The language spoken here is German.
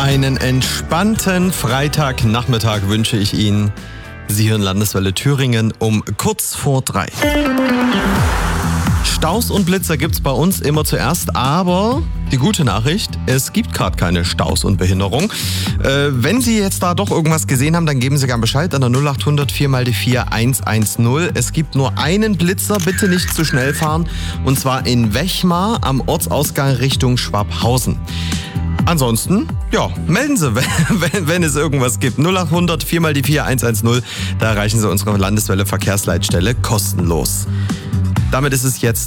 Einen entspannten Freitagnachmittag wünsche ich Ihnen. Sie hören Landeswelle Thüringen um kurz vor 3. Staus und Blitzer gibt's bei uns immer zuerst, aber die gute Nachricht, es gibt gerade keine Staus und Behinderung. Wenn Sie jetzt da doch irgendwas gesehen haben, dann geben Sie gerne Bescheid an der 0800 4x4 110. Es gibt nur einen Blitzer, bitte nicht zu schnell fahren, und zwar in Wechmar am Ortsausgang Richtung Schwabhausen. Ansonsten, ja, melden Sie, wenn es irgendwas gibt. 0800 4x4 110, da erreichen Sie unsere Landeswelle Verkehrsleitstelle kostenlos. Damit ist es jetzt